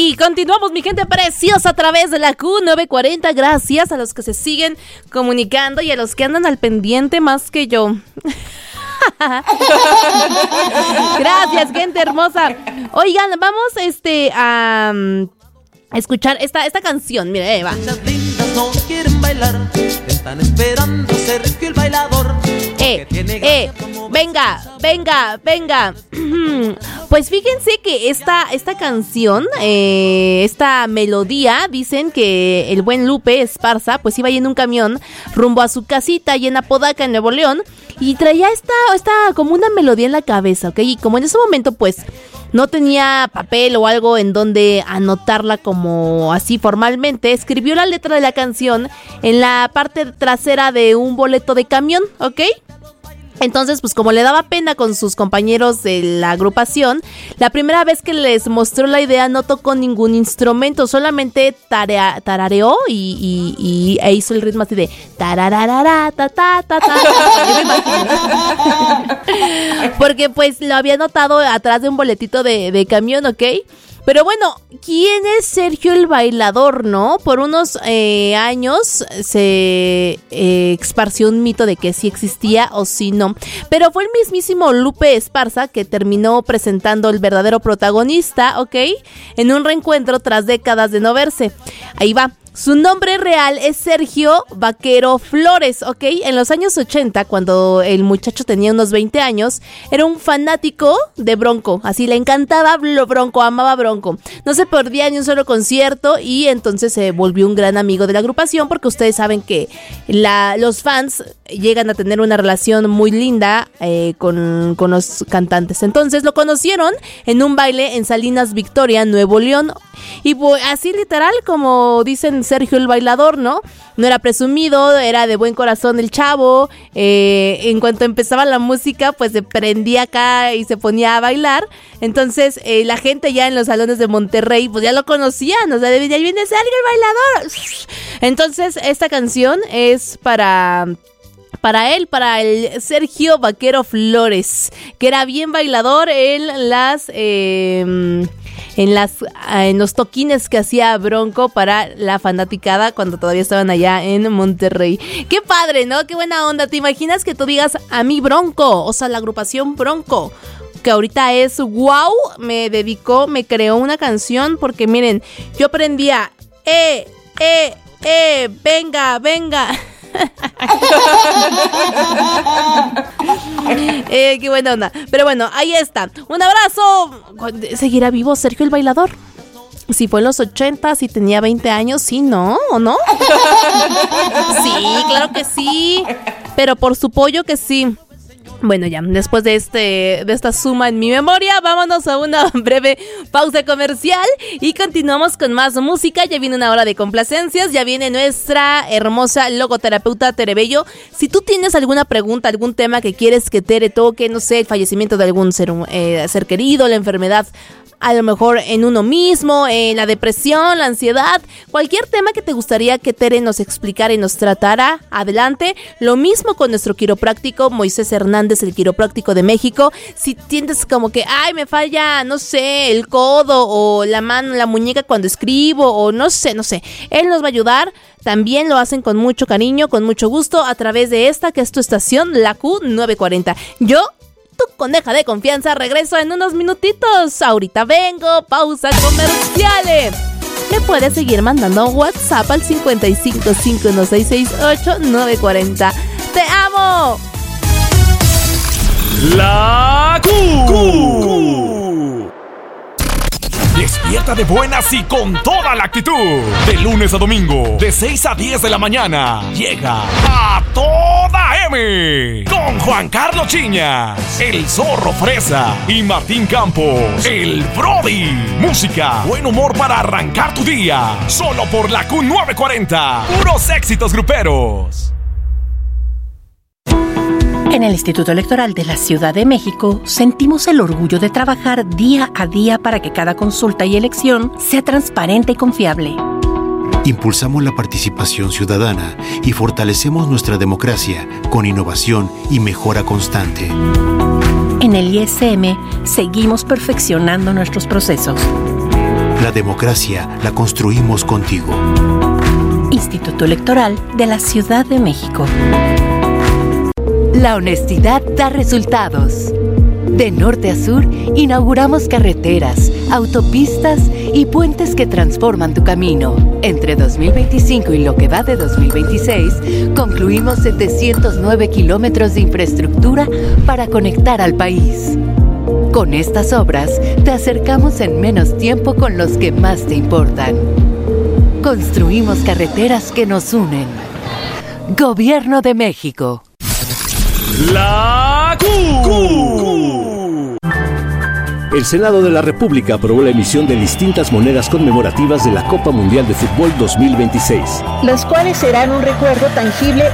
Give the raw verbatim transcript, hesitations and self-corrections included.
Y continuamos, mi gente preciosa, a través de la Q novecientos cuarenta. Gracias a los que se siguen comunicando y a los que andan al pendiente más que yo. Gracias, gente hermosa. Oigan, vamos este a um, escuchar esta, esta canción. Mira, Eva. Muchas lindas no quieren bailar, están esperando Sergio el bailador. Eh, eh, venga, venga, venga. Pues fíjense que esta, esta canción, eh, esta melodía, dicen que el buen Lupe Esparza pues iba ahí en un camión rumbo a su casita ahí en Apodaca, en Nuevo León, y traía esta, esta como una melodía en la cabeza, ¿ok? Y como en ese momento pues no tenía papel o algo en donde anotarla como así formalmente, escribió la letra de la canción en la parte trasera de un boleto de camión, ¿ok? Entonces, pues como le daba pena con sus compañeros de la agrupación, la primera vez que les mostró la idea no tocó ningún instrumento, solamente tarea, tarareó y, y, y e hizo el ritmo así de tarararara, ta ta ta ta. Yo me imagino. Porque pues lo había notado atrás de un boletito de, de camión, ¿ok? Pero bueno, ¿quién es Sergio el Bailador, no? Por unos eh, años se eh, esparció un mito de que sí existía o sí no. Pero fue el mismísimo Lupe Esparza que terminó presentando el verdadero protagonista, ¿ok? En un reencuentro tras décadas de no verse. Ahí va. Su nombre real es Sergio Vaquero Flores, ¿ok? En los años ochenta, cuando el muchacho tenía unos veinte años, era un fanático de Bronco. Así le encantaba Bronco, amaba Bronco. No se perdía ni un solo concierto y entonces se volvió un gran amigo de la agrupación, porque ustedes saben que la, los fans llegan a tener una relación muy linda eh, con, con los cantantes. Entonces lo conocieron en un baile en Salinas Victoria, Nuevo León. Y así literal como dicen Sergio el Bailador, ¿no? No era presumido, era de buen corazón el chavo. Eh, en cuanto empezaba la música, pues se prendía acá y se ponía a bailar. Entonces eh, la gente ya en los salones de Monterrey pues ya lo conocían, o sea, de ahí viene Sergio el Bailador. Entonces esta canción es para... Para él, para el Sergio Vaquero Flores, que era bien bailador en las eh, en las en los toquines que hacía Bronco para la fanaticada cuando todavía estaban allá en Monterrey. Qué padre, ¿no? Qué buena onda. ¿Te imaginas que tú digas a mí Bronco? O sea, la agrupación Bronco, que ahorita es wow, me dedicó, me creó una canción, porque miren, yo aprendía eh, eh, eh, venga, venga. eh, qué buena onda. Pero bueno, ahí está. Un abrazo. ¿Seguirá vivo Sergio el Bailador? Si fue en los ochenta, si tenía veinte años, sí, ¿no? ¿O no? Sí, claro que sí. Pero por su pollo que sí. Bueno, ya, después de este de esta suma en mi memoria, vámonos a una breve pausa comercial y continuamos con más música. Ya viene una hora de complacencias, ya viene nuestra hermosa logoterapeuta Tere Bello. Si tú tienes alguna pregunta, algún tema que quieres que Tere toque, no sé, el fallecimiento de algún ser, eh, ser querido, la enfermedad a lo mejor en uno mismo, en la depresión, la ansiedad, cualquier tema que te gustaría que Tere nos explicara y nos tratara, adelante. Lo mismo con nuestro quiropráctico Moisés Hernández, el quiropráctico de México. Si tienes como que, ay, me falla, no sé, el codo o la mano, la muñeca cuando escribo, o no sé, no sé, él nos va a ayudar. También lo hacen con mucho cariño, con mucho gusto, a través de esta que es tu estación, la Q novecientos cuarenta. Yo, tu coneja de confianza, regreso en unos minutitos. Ahorita vengo, pausa comerciales. Me puedes seguir mandando WhatsApp al cincuenta y cinco, cinco uno seis seis ocho, nueve cuatro cero. ¡Te amo! La Q. Q. Despierta de buenas y con toda la actitud. De lunes a domingo, de seis a diez de la mañana, llega A Toda M. Con Juan Carlos Chiñas, el Zorro Fresa y Martín Campos, el Brody. Música, buen humor para arrancar tu día. Solo por la Q novecientos cuarenta. Puros éxitos gruperos. En el Instituto Electoral de la Ciudad de México sentimos el orgullo de trabajar día a día para que cada consulta y elección sea transparente y confiable. Impulsamos la participación ciudadana y fortalecemos nuestra democracia con innovación y mejora constante. En el I S M seguimos perfeccionando nuestros procesos. La democracia la construimos contigo. Instituto Electoral de la Ciudad de México. La honestidad da resultados. De norte a sur, inauguramos carreteras, autopistas y puentes que transforman tu camino. Entre dos mil veinticinco y lo que va de dos mil veintiséis, concluimos setecientos nueve kilómetros de infraestructura para conectar al país. Con estas obras, te acercamos en menos tiempo con los que más te importan. Construimos carreteras que nos unen. Gobierno de México. La Q. El Senado de la República aprobó la emisión de distintas monedas conmemorativas de la Copa Mundial de Fútbol dos mil veintiséis. Las cuales serán un recuerdo tangible